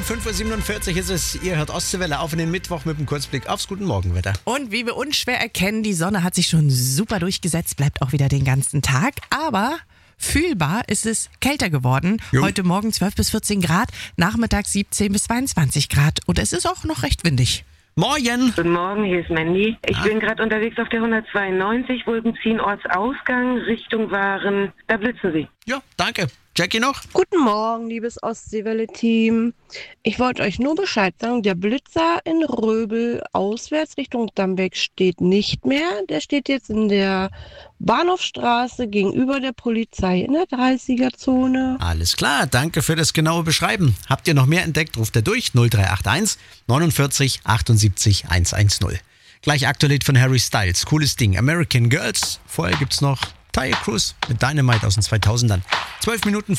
5.47 Uhr ist es. Ihr hört Ostseewelle auf in den Mittwoch mit dem Kurzblick aufs Guten Morgenwetter. Und wie wir unschwer erkennen, die Sonne hat sich schon super durchgesetzt, bleibt auch wieder den ganzen Tag. Aber fühlbar ist es kälter geworden. Jo. Heute Morgen 12 bis 14 Grad, nachmittags 17 bis 22 Grad. Und es ist auch noch recht windig. Morgen! Guten Morgen, hier ist Mandy. Ich bin gerade unterwegs auf der 192, Wolken ziehen Ortsausgang, Richtung Waren. Da blitzen sie. Ja, danke. Jackie noch? Guten Morgen, liebes Ostseewelle-Team. Ich wollte euch nur Bescheid sagen, der Blitzer in Röbel auswärts Richtung Dammbeck steht nicht mehr. Der steht jetzt in der Bahnhofstraße gegenüber der Polizei in der 30er-Zone. Alles klar, danke für das genaue Beschreiben. Habt ihr noch mehr entdeckt, ruft ihr durch 0381 49 78 110. Gleich aktuell von Harry Styles, cooles Ding, American Girls. Vorher gibt's noch Taille Cruz mit Dynamite aus den 2000ern. 12 Minuten